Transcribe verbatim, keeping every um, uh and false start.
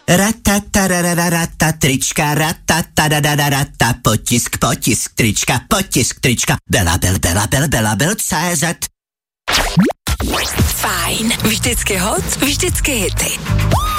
Ratatarararata trička, ratatarararata potisk, potisk trička, potisk trička, Bela, bel, bela, bel, bela, bel, C Z. Fajn, vždycky hot, vždycky hity.